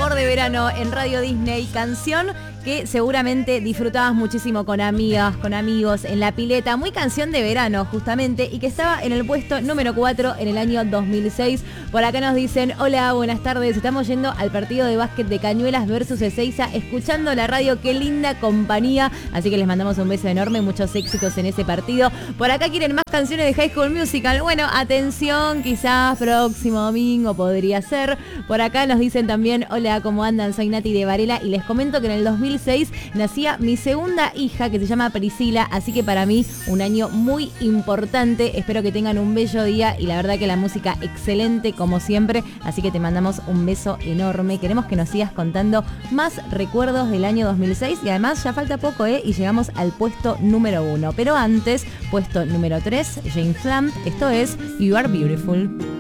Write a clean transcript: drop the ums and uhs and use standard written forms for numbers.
Amor de Verano en Radio Disney, canción que seguramente disfrutabas muchísimo con amigas, con amigos, en la pileta, muy canción de verano justamente, y que estaba en el puesto número 4 en el año 2006. Por acá nos dicen, hola, buenas tardes, estamos yendo al partido de básquet de Cañuelas versus Ezeiza, escuchando la radio, qué linda compañía, así que les mandamos un beso enorme, muchos éxitos en ese partido. Por acá quieren más canciones de High School Musical, bueno, atención, quizás próximo domingo podría ser. Por acá nos dicen también, hola, ¿cómo andan? Soy Nati de Varela y les comento que en el 2006 nacía mi segunda hija que se llama Priscila, así que para mí un año muy importante, espero que tengan un bello día y la verdad que la música excelente como siempre, así que te mandamos un beso enorme, queremos que nos sigas contando más recuerdos del año 2006 y además ya falta poco y llegamos al puesto número 1, pero antes, puesto número 3, James Blunt, esto es You Are Beautiful.